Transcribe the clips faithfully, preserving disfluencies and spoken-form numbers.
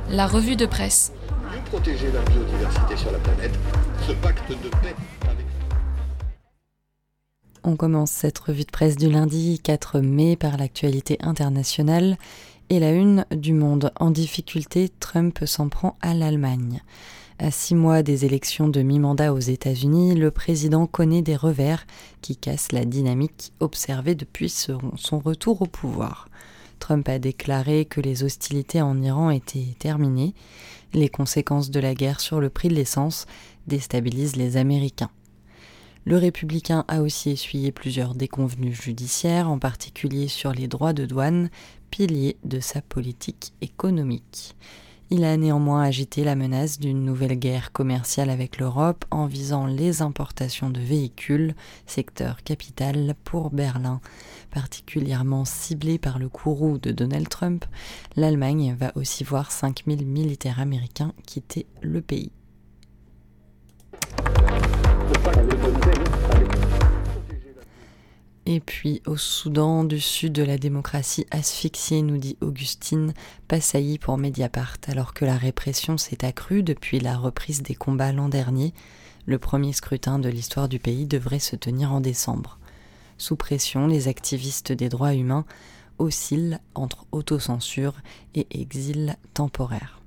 La revue de presse. Mieux protéger la biodiversité sur la planète, ce pacte de paix avec... On commence cette revue de presse du lundi quatre mai par l'actualité internationale et la une du Monde. En difficulté, Trump s'en prend à l'Allemagne. À six mois des élections de mi-mandat aux États-Unis, le président connaît des revers qui cassent la dynamique observée depuis son retour au pouvoir. Trump a déclaré que les hostilités en Iran étaient terminées. Les conséquences de la guerre sur le prix de l'essence déstabilisent les Américains. Le républicain a aussi essuyé plusieurs déconvenues judiciaires, en particulier sur les droits de douane, pilier de sa politique économique. Il a néanmoins agité la menace d'une nouvelle guerre commerciale avec l'Europe en visant les importations de véhicules, secteur capital pour Berlin. Particulièrement ciblé par le courroux de Donald Trump, l'Allemagne va aussi voir cinq mille militaires américains quitter le pays. Et puis, au Soudan du Sud, de la démocratie asphyxiée, nous dit Augustine Passailly pour Mediapart. Alors que la répression s'est accrue depuis la reprise des combats l'an dernier, le premier scrutin de l'histoire du pays devrait se tenir en décembre. Sous pression, les activistes des droits humains oscillent entre autocensure et exil temporaire.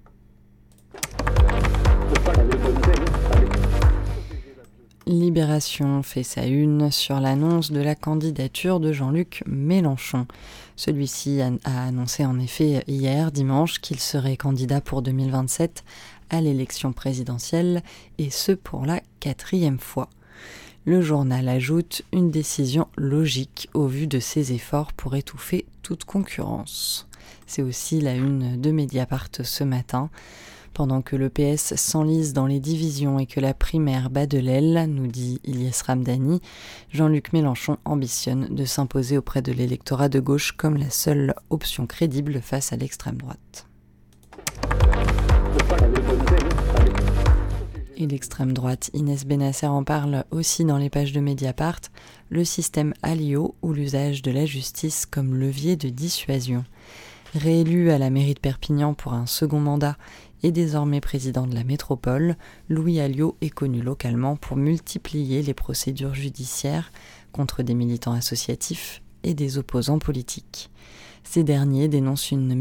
Libération fait sa une sur l'annonce de la candidature de Jean-Luc Mélenchon. Celui-ci a, a annoncé en effet hier, dimanche, qu'il serait candidat pour deux mille vingt-sept à l'élection présidentielle, et ce pour la quatrième fois. Le journal ajoute une décision logique au vu de ses efforts pour étouffer toute concurrence. C'est aussi la une de Mediapart ce matin. Pendant que le P S s'enlise dans les divisions et que la primaire bat de l'aile, nous dit Ilyes Ramdani, Jean-Luc Mélenchon ambitionne de s'imposer auprès de l'électorat de gauche comme la seule option crédible face à l'extrême droite. Et l'extrême droite, Inès Benasser en parle aussi dans les pages de Mediapart, le système Alliot ou l'usage de la justice comme levier de dissuasion. Réélu à la mairie de Perpignan pour un second mandat et désormais président de la métropole, Louis Alliot est connu localement pour multiplier les procédures judiciaires contre des militants associatifs et des opposants politiques. Ces derniers dénoncent une